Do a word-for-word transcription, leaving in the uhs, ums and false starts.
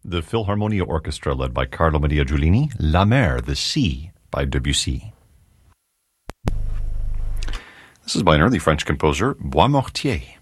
The Philharmonia Orchestra, led by Carlo Maria Giulini, La Mer, the Sea, by Debussy. This is by an early French composer, Boismortier.